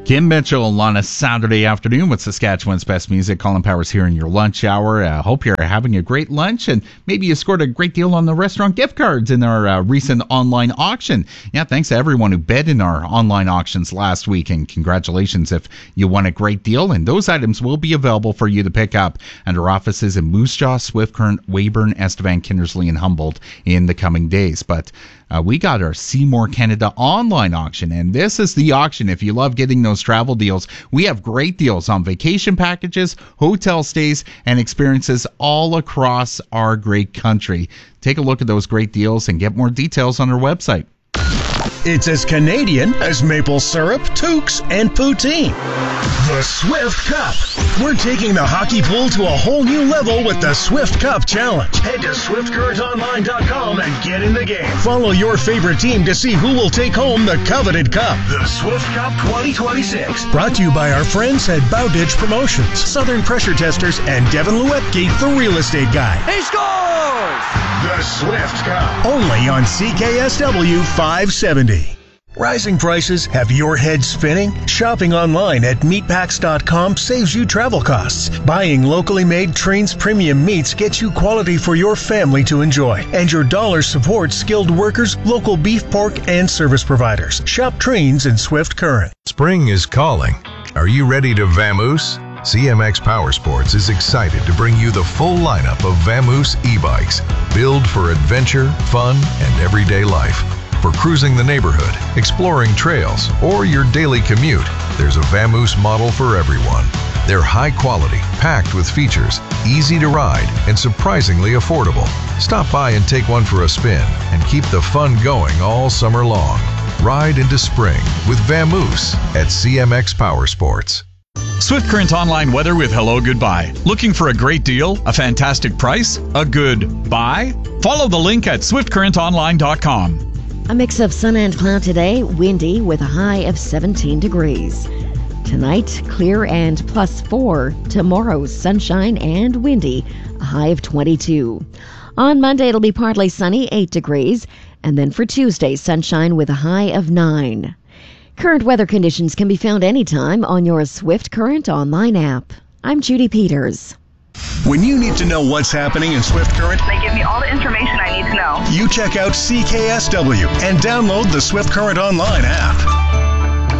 Kim Mitchell on a Saturday afternoon with Saskatchewan's best music. Colin Powers here in your lunch hour. Hope you're having a great lunch, and maybe you scored a great deal on the restaurant gift cards in our recent online auction. Yeah, thanks to everyone who bid in our online auctions last week, and congratulations if you won a great deal. And those items will be available for you to pick up at our offices in Moose Jaw, Swift Current, Weyburn, Estevan, Kindersley, and Humboldt in the coming days. But we got our Seymour Canada online auction, and this is the auction. If you love getting those travel deals, we have great deals on vacation packages, hotel stays, and experiences all across our great country. Take a look at those great deals and get more details on our website. It's as Canadian as maple syrup, toques, and poutine. The Swift Cup. We're taking the hockey pool to a whole new level with the Swift Cup Challenge. Head to SwiftCurrentOnline.com and get in the game. Follow your favorite team to see who will take home the coveted cup. The Swift Cup 2026. Brought to you by our friends at Bowditch Promotions, Southern Pressure Testers, and Devin Luetgate, the real estate guy. He scores! The Swift Cup. Only on CKSW 570. Rising prices have your head spinning? Shopping online at meatpacks.com saves you travel costs. Buying locally made Trains premium meats gets you quality for your family to enjoy. And your dollar supports skilled workers, local beef, pork, and service providers. Shop Trains in Swift Current. Spring is calling. Are you ready to vamoose? CMX Powersports is excited to bring you the full lineup of Vamoose e-bikes, built for adventure, fun, and everyday life. For cruising the neighborhood, exploring trails, or your daily commute, there's a Vamoose model for everyone. They're high quality, packed with features, easy to ride, and surprisingly affordable. Stop by and take one for a spin and keep the fun going all summer long. Ride into spring with Vamoose at CMX Powersports. Swift Current Online weather with Hello Goodbye. Looking for a great deal, a fantastic price, a good buy? Follow the link at SwiftCurrentOnline.com. A mix of sun and cloud today, windy with a high of 17 degrees. Tonight, clear and +4. Tomorrow, sunshine and windy, a high of 22. On Monday, it'll be partly sunny, 8 degrees. And then for Tuesday, sunshine with a high of 9. Current weather conditions can be found anytime on your Swift Current Online app. I'm Judy Peters. When you need to know what's happening in Swift Current, they give me all the information I need to know. You check out CKSW and download the Swift Current Online app.